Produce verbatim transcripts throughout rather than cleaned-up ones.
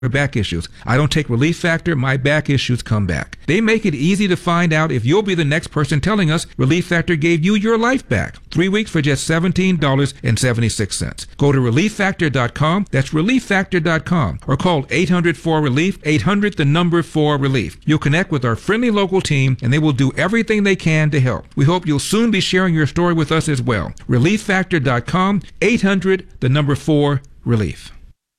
back issues. I don't take Relief Factor, my back issues come back. They make it easy to find out if you'll be the next person telling us Relief Factor gave you your life back. Three weeks for just seventeen dollars and seventy-six cents. Go to relief factor dot com, that's relief factor dot com, or call eight hundred four relief, eight hundred the number four relief. You'll connect with our friendly local team and they will do everything they can to help. We hope you'll soon be sharing your story with us as well. relief factor dot com, eight hundred the number four relief.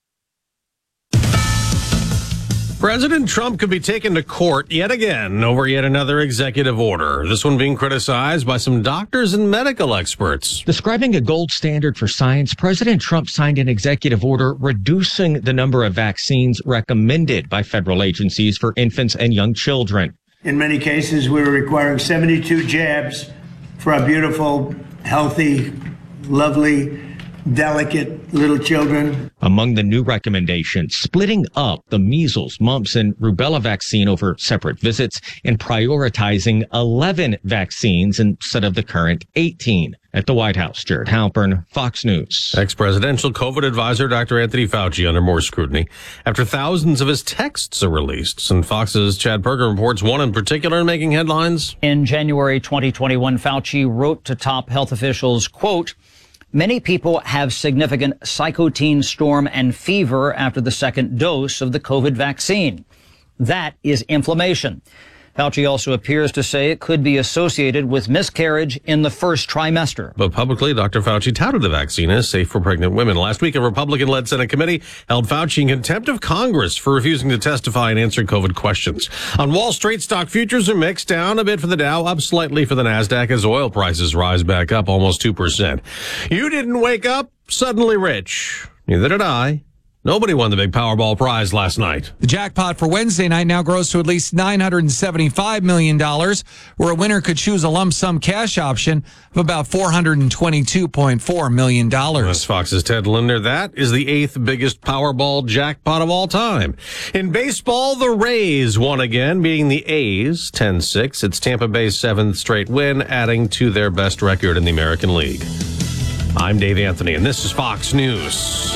President Trump could be taken to court yet again over yet another executive order. This one being criticized by some doctors and medical experts. Describing a gold standard for science, President Trump signed an executive order reducing the number of vaccines recommended by federal agencies for infants and young children. In many cases, we were requiring seventy-two jabs for our beautiful, healthy, lovely, delicate little children. Among the new recommendations, splitting up the measles, mumps, and rubella vaccine over separate visits and prioritizing eleven vaccines instead of the current eighteen. At the White House, Jared Halpern, Fox News. Ex-presidential COVID advisor Doctor Anthony Fauci under more scrutiny after thousands of his texts are released. And Fox's Chad Perker reports one in particular making headlines. In January twenty twenty-one, Fauci wrote to top health officials, quote, "Many people have significant cytokine storm and fever after the second dose of the COVID vaccine. That is inflammation." Fauci also appears to say it could be associated with miscarriage in the first trimester. But publicly, Doctor Fauci touted the vaccine as safe for pregnant women. Last week, a Republican-led Senate committee held Fauci in contempt of Congress for refusing to testify and answer COVID questions. On Wall Street, stock futures are mixed, down a bit for the Dow, up slightly for the NASDAQ as oil prices rise back up almost two percent. You didn't wake up suddenly rich. Neither did I. Nobody won the big Powerball prize last night. The jackpot for Wednesday night now grows to at least nine hundred seventy-five million dollars, where a winner could choose a lump sum cash option of about four hundred twenty-two point four million dollars. That's Fox's Ted Linder. That is the eighth biggest Powerball jackpot of all time. In baseball, the Rays won again, beating the A's ten six. It's Tampa Bay's seventh straight win, adding to their best record in the American League. I'm Dave Anthony, and this is Fox News.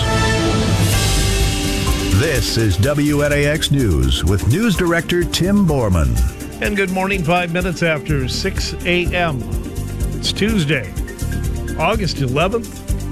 This is W N A X News with News Director Tim Borman. And good morning, five minutes after six a.m. It's Tuesday, August eleventh.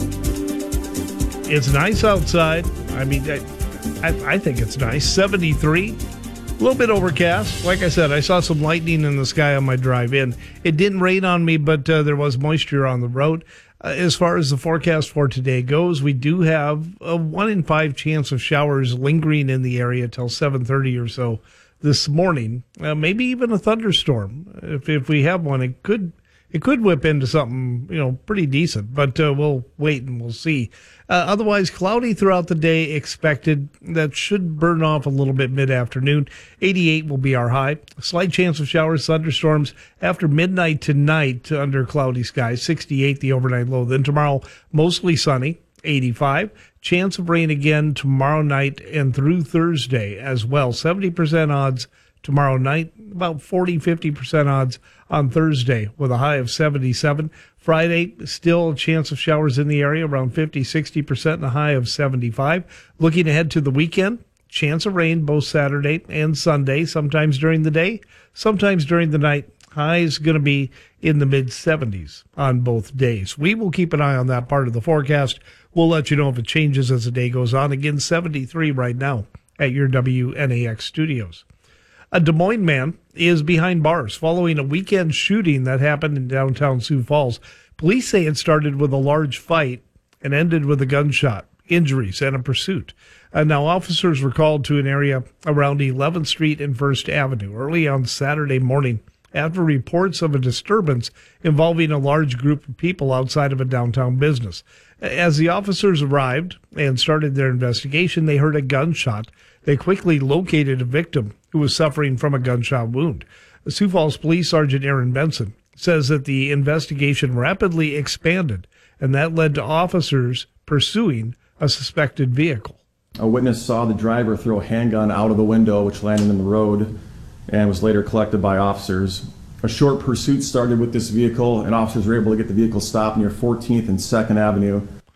It's nice outside. I mean, I, I, I think it's nice. seventy-three. A little bit overcast. Like I said, I saw some lightning in the sky on my drive in. It didn't rain on me, but uh, there was moisture on the road. Uh, as far as the forecast for today goes, we do have a one in five chance of showers lingering in the area till seven thirty or so this morning. Uh, maybe even a thunderstorm. If if we have one, it could it could whip into something, you know, pretty decent. But uh, we'll wait and we'll see. Uh, otherwise, cloudy throughout the day expected. That should burn off a little bit mid-afternoon. eighty-eight will be our high. Slight chance of showers, thunderstorms after midnight tonight under cloudy skies. sixty-eight the overnight low. Then tomorrow, mostly sunny. eighty-five. Chance of rain again tomorrow night and through Thursday as well. seventy percent odds tomorrow night. About forty, fifty percent odds on Thursday with a high of seventy-seven. Friday, still a chance of showers in the area, around fifty, sixty percent and a high of seventy-five. Looking ahead to the weekend, chance of rain both Saturday and Sunday, sometimes during the day, sometimes during the night. High is going to be in the mid-seventies on both days. We will keep an eye on that part of the forecast. We'll let you know if it changes as the day goes on. Again, seventy-three right now at your W N A X studios. A Des Moines man is behind bars following a weekend shooting that happened in downtown Sioux Falls. Police say it started with a large fight and ended with a gunshot, injuries, and a pursuit. And now officers were called to an area around eleventh Street and First Avenue early on Saturday morning after reports of a disturbance involving a large group of people outside of a downtown business. As the officers arrived and started their investigation, they heard a gunshot. They quickly located a victim who was suffering from a gunshot wound. Sioux Falls Police Sergeant Aaron Benson says that the investigation rapidly expanded, and that led to officers pursuing a suspected vehicle. A witness saw the driver throw a handgun out of the window, which landed in the road, and was later collected by officers. A short pursuit started with this vehicle, and officers were able to get the vehicle stopped near fourteenth and second Avenue.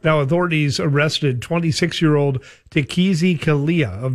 Now, authorities arrested twenty-six-year-old Takizi Kalia of